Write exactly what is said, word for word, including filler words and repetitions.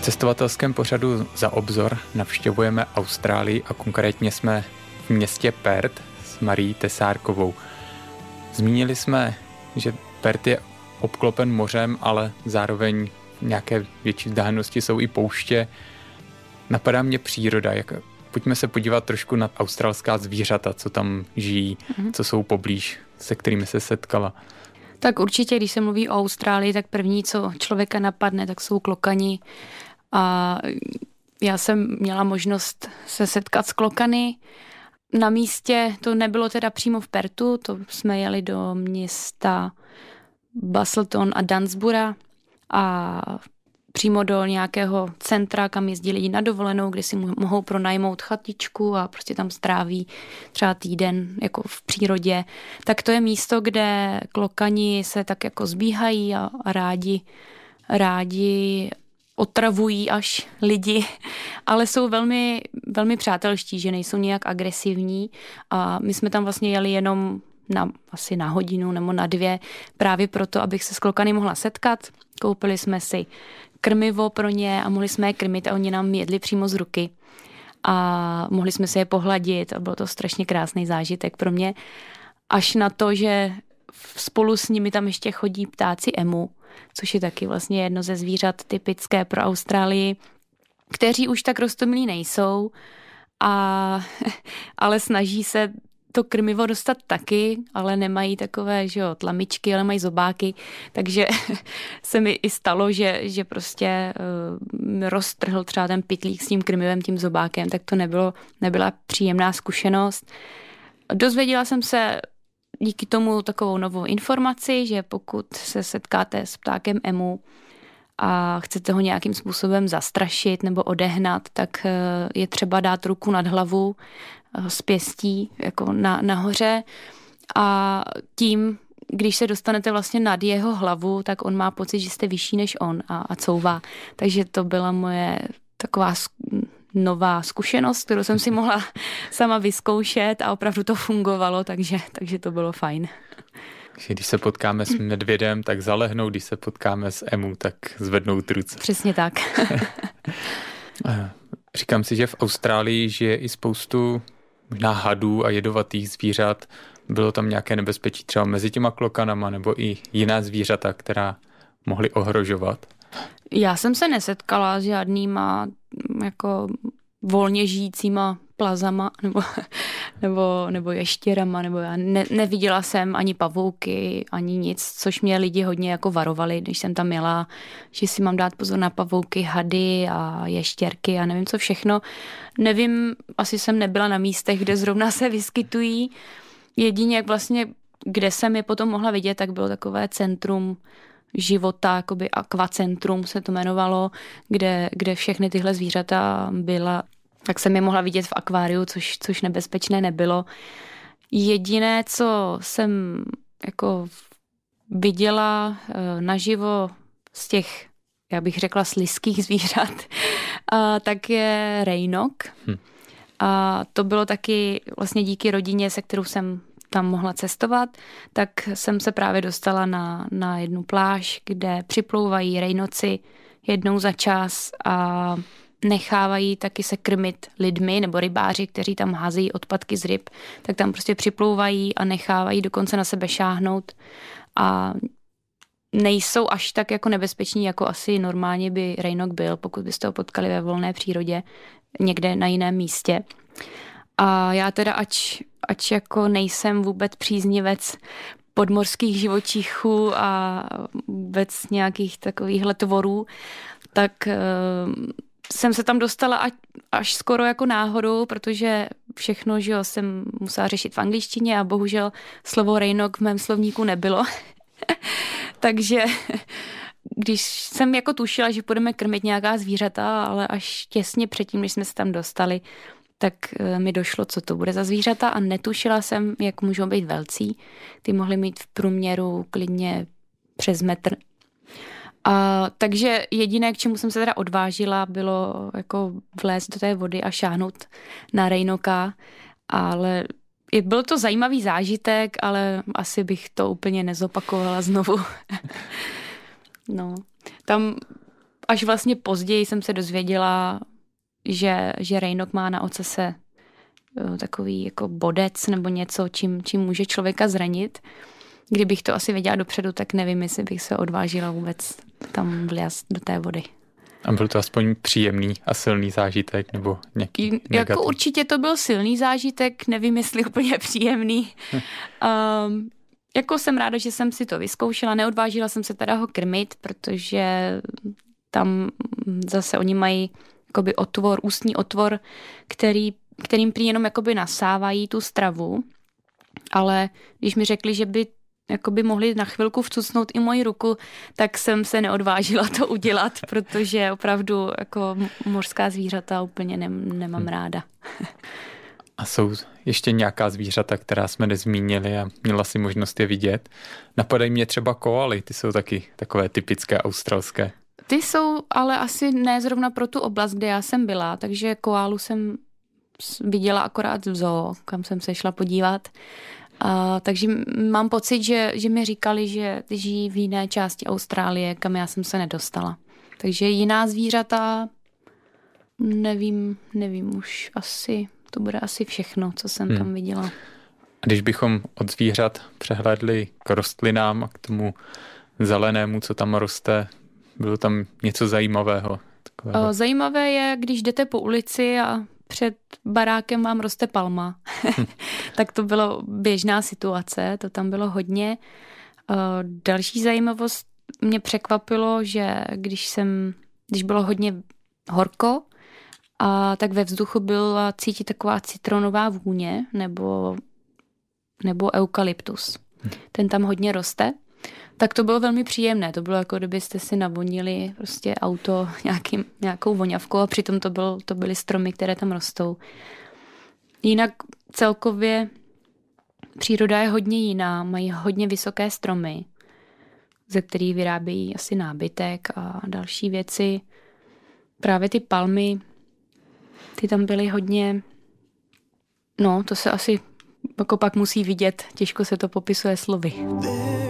V cestovatelském pořadu Za obzor navštěvujeme Austrálii a konkrétně jsme v městě Perth s Marií Tesárkovou. Zmínili jsme, že Perth je obklopen mořem, ale zároveň nějaké větší vzdálenosti jsou i pouště. Napadá mě příroda. Jak, pojďme se podívat trošku na australská zvířata, co tam žijí, mm-hmm. co jsou poblíž, se kterými se setkala. Tak určitě, když se mluví o Austrálii, tak první, co člověka napadne, tak jsou klokani. A já jsem měla možnost se setkat s klokany. Na místě to nebylo teda přímo v Perthu, to jsme jeli do města Busselton a Dunsborough a přímo do nějakého centra, kam jezdí lidi na dovolenou, kde si mohou pronajmout chatičku a prostě tam stráví třeba týden jako v přírodě. Tak to je místo, kde klokani se tak jako zbíhají a, a rádi, rádi otravují až lidi, ale jsou velmi, velmi přátelští, že nejsou nějak agresivní a my jsme tam vlastně jeli jenom na, asi na hodinu nebo na dvě právě proto, abych se s klokany mohla setkat. Koupili jsme si krmivo pro ně a mohli jsme je krmit a oni nám jedli přímo z ruky a mohli jsme se je pohladit a bylo to strašně krásný zážitek pro mě. Až na to, že spolu s nimi tam ještě chodí ptáci emu, což je taky vlastně jedno ze zvířat typické pro Austrálii, kteří už tak roztomilí nejsou, a, ale snaží se to krmivo dostat taky, ale nemají takové, že jo, tlamičky, ale mají zobáky, takže se mi i stalo, že, že prostě uh, roztrhl třeba ten pytlík s tím krmivem, tím zobákem, tak to nebylo, nebyla příjemná zkušenost. Dozvěděla jsem se díky tomu takovou novou informaci, že pokud se setkáte s ptákem emu a chcete ho nějakým způsobem zastrašit nebo odehnat, tak je třeba dát ruku nad hlavu z pěstí jako na, nahoře a tím, když se dostanete vlastně nad jeho hlavu, tak on má pocit, že jste vyšší než on a, a couvá. Takže to byla moje taková nová zkušenost, kterou jsem si mohla sama vyzkoušet a opravdu to fungovalo, takže, takže to bylo fajn. Když se potkáme s medvědem, tak zalehnou, když se potkáme s emu, tak zvednou truce. Přesně tak. Říkám si, že v Austrálii žije i spoustu možná hadů a jedovatých zvířat. Bylo tam nějaké nebezpečí třeba mezi těma klokanama nebo i jiná zvířata, která mohly ohrožovat? Já jsem se nesetkala s žádnýma jako volně žijícíma plazama nebo, nebo, nebo ještěrama, nebo já ne, neviděla jsem ani pavouky, ani nic, což mě lidi hodně jako varovali, když jsem tam jela, že si mám dát pozor na pavouky, hady a ještěrky a nevím co všechno. Nevím, asi jsem nebyla na místech, kde zrovna se vyskytují. Jedině jak vlastně, kde jsem je potom mohla vidět, tak bylo takové centrum života, jakoby akvacentrum se to jmenovalo, kde, kde všechny tyhle zvířata byla, tak jsem je mohla vidět v akváriu, což, což nebezpečné nebylo. Jediné, co jsem jako viděla naživo z těch, já bych řekla, slizkých zvířat, a tak je rejnok. Hm. A to bylo taky vlastně díky rodině, se kterou jsem tam mohla cestovat, tak jsem se právě dostala na, na jednu pláž, kde připlouvají rejnoci jednou za čas a nechávají taky se krmit lidmi nebo rybáři, kteří tam házejí odpadky z ryb, tak tam prostě připlouvají a nechávají dokonce na sebe šáhnout a nejsou až tak jako nebezpeční, jako asi normálně by rejnok byl, pokud byste ho potkali ve volné přírodě někde na jiném místě. A já teda, ač, ač jako nejsem vůbec příznivec podmořských živočichů a vůbec nějakých takovýchhle tvorů, tak uh, jsem se tam dostala až, až skoro jako náhodou, protože všechno, že jo, jsem musela řešit v angličtině a bohužel slovo rejnok v mém slovníku nebylo. Takže když jsem jako tušila, že budeme krmit nějaká zvířata, ale až těsně předtím, než jsme se tam dostali, tak mi došlo, co to bude za zvířata a netušila jsem, jak můžou být velcí. Ty mohly mít v průměru klidně přes metr. A, takže jediné, k čemu jsem se teda odvážila, bylo jako vlézt do té vody a šáhnout na rejnoka, ale byl to zajímavý zážitek, ale asi bych to úplně nezopakovala znovu. No, tam až vlastně později jsem se dozvěděla, že, že rejnok má na ocase takový jako bodec nebo něco, čím, čím může člověka zranit. Kdybych to asi věděla dopředu, tak nevím, jestli bych se odvážila vůbec tam vlézt do té vody. A byl to aspoň příjemný a silný zážitek nebo nějaký negativní? Jako určitě to byl silný zážitek, nevím, jestli úplně příjemný. Hm. Um, jako jsem ráda, že jsem si to vyzkoušela, neodvážila jsem se teda ho krmit, protože tam zase oni mají jakoby otvor, ústní otvor, který, kterým prý jenom jakoby nasávají tu stravu, ale když mi řekli, že by jakoby mohli na chvilku vcucnout i moji ruku, tak jsem se neodvážila to udělat, protože opravdu jako mořská zvířata úplně ne, nemám ráda. A jsou ještě nějaká zvířata, která jsme nezmínili a měla si možnost je vidět? Napadají mě třeba koaly, ty jsou taky takové typické australské. Ty jsou ale asi ne zrovna pro tu oblast, kde já jsem byla, takže koálu jsem viděla akorát v zoo, kam jsem se šla podívat. A, takže mám pocit, že, že mi říkali, že žijí v jiné části Austrálie, kam já jsem se nedostala. Takže jiná zvířata, nevím, nevím už asi, to bude asi všechno, co jsem hmm. tam viděla. A když bychom od zvířat přehlédli k rostlinám a k tomu zelenému, co tam roste, bylo tam něco zajímavého? Takového? Zajímavé je, když jdete po ulici a před barákem vám roste palma. Tak to bylo běžná situace, to tam bylo hodně. Další zajímavost mě překvapilo, že když jsem, když bylo hodně horko, a tak ve vzduchu byla cítit taková citronová vůně nebo, nebo eukalyptus. Ten tam hodně roste. Tak to bylo velmi příjemné. To bylo jako kdybyste si navonili prostě auto nějakým, nějakou voňavkou a přitom to, byl, to byly stromy, které tam rostou. Jinak celkově příroda je hodně jiná. Mají hodně vysoké stromy, ze kterých vyrábějí asi nábytek a další věci. Právě ty palmy, ty tam byly hodně... No, to se asi jako pak musí vidět. Těžko se to popisuje slovy.